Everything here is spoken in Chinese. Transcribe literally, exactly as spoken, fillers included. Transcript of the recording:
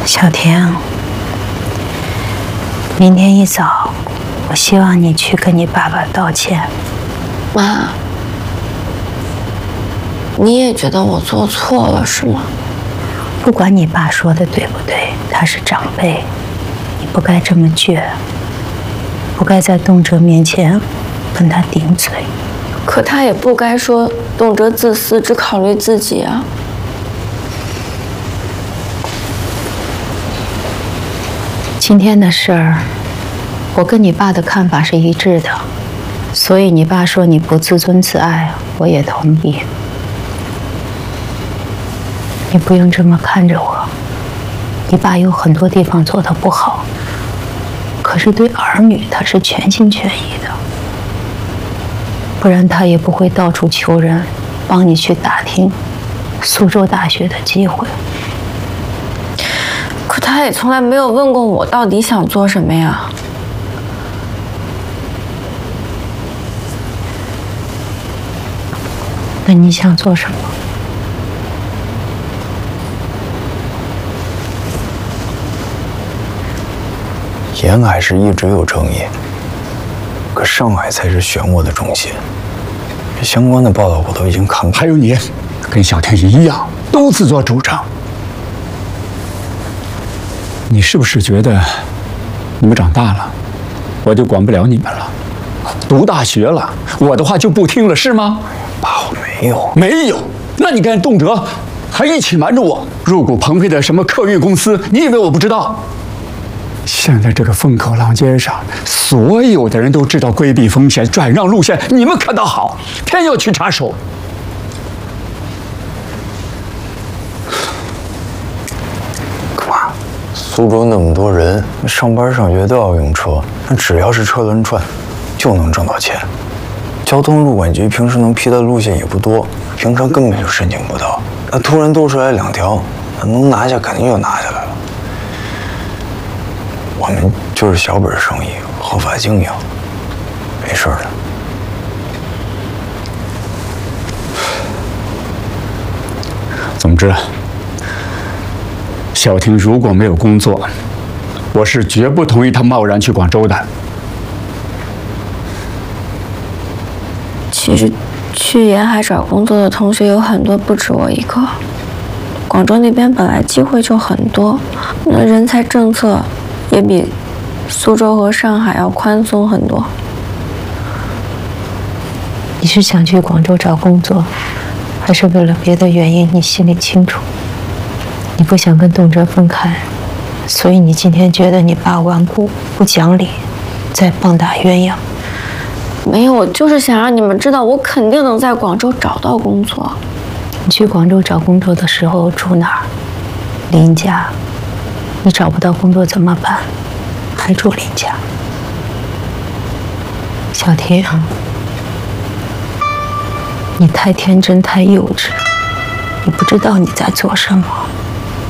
小婷，明天一早，我希望你去跟你爸爸道歉。 妈，你也觉得我做错了是吗？ 不管你爸说的对不对，他是长辈，你不该这么倔，不该在动辄面前跟他顶嘴。 可他也不该说动辄自私，只考虑自己啊。 今天的事儿，我跟你爸的看法是一致的，所以你爸说你不自尊自爱，我也同意。你不用这么看着我，你爸有很多地方做得不好，可是对儿女他是全心全意的，不然他也不会到处求人帮你去打听苏州大学的机会。 可他也从来没有问过我到底想做什么呀。 那你想做什么？ 沿海是一直有争议，可上海才是漩涡的中心。相关的报道我都已经看过。 还有你，跟小天一样，都自作主张。你是不是觉得你们长大了，我就管不了你们了？读大学了，我的话就不听了，是吗？ 爸，我没有， 没有。那你跟动辄还一起瞒着我入股鹏飞的什么客运公司？你以为我不知道？现在这个风口浪尖上，所有的人都知道规避风险、转让路线，你们可倒好，偏要去插手。 妈，苏州那么多人，上班上学都要用车，那只要是车轮转，就能挣到钱。交通路管局平时能批的路线也不多，平常根本就申请不到。那突然多出来两条，能拿下肯定就拿下来了。我们就是小本生意，合法经营，没事的。 总之，小婷如果没有工作，我是绝不同意她贸然去广州的。 其实，去沿海找工作的同学有很多，不止我一个。广州那边本来机会就很多，那人才政策也比苏州和上海要宽松很多。 你是想去广州找工作，还是为了别的原因？你心里清楚。你不想跟动辄分开，所以你今天觉得你爸顽固不讲理，在棒打鸳鸯。 没有，我就是想让你们知道，我肯定能在广州找到工作。 你去广州找工作的时候住哪儿？林家。你找不到工作怎么办？还住林家。小婷，你太天真太幼稚，你不知道你在做什么。